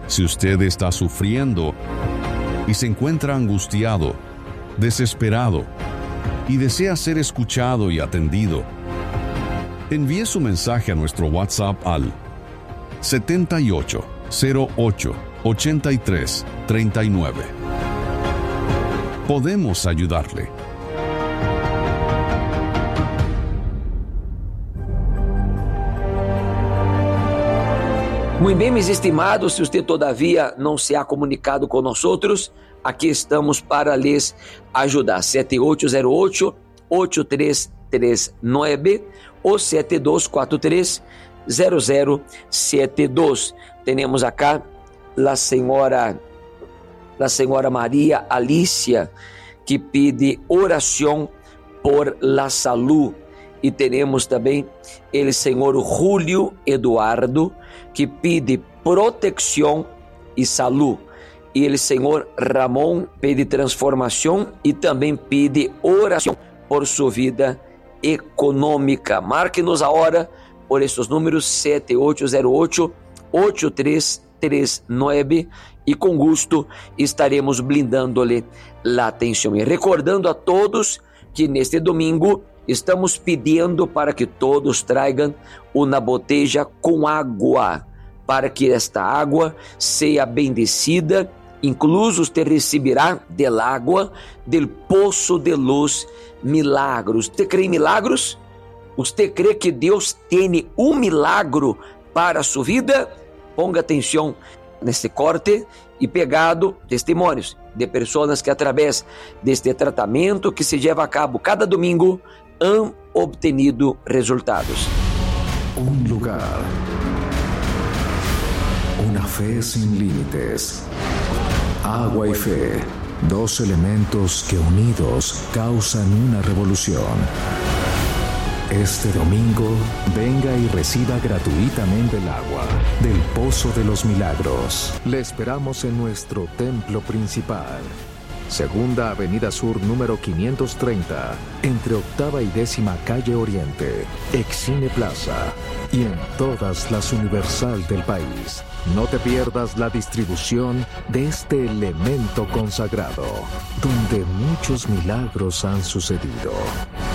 Si usted está sufriendo y se encuentra angustiado, desesperado y desea ser escuchado y atendido, envíe su mensaje a nuestro WhatsApp al 78 08 83 39. Podemos ayudarle. Muito bem, meus estimados, se você todavia não se ha comunicado com nós outros, aqui estamos para lhes ajudar. 7808-8339 ou 7243-0072. Temos acá a senhora Maria Alicia, que pede oração por la salud. E teremos também o senhor Julio Eduardo, que pede proteção e saúde. E o senhor Ramon pede transformação e também pede oração por sua vida econômica. Marque-nos a hora por esses números 7808-8339 e com gosto estaremos blindando-lhe a atenção. E recordando a todos que neste domingo estamos pedindo para que todos tragam uma botella com água, para que esta água seja bendecida. Incluso usted receberá del água del poço de los milagros. ¿Usted cree em milagros? ¿Usted cree que Deus tem milagro para a sua vida? Ponga atenção neste corte e pegado testemunhos de pessoas que através deste tratamento que se leva a cabo cada domingo han obtenido resultados. Un lugar, una fe sin límites, agua y fe, dos elementos que unidos causan una revolución. Este domingo, venga y reciba gratuitamente el agua del Pozo de los Milagros. Le esperamos en nuestro templo principal. Segunda Avenida Sur número 530, entre Octava y 10ª Calle Oriente, Excine Plaza, y en todas las Universal del país. No te pierdas la distribución de este elemento consagrado, donde muchos milagros han sucedido.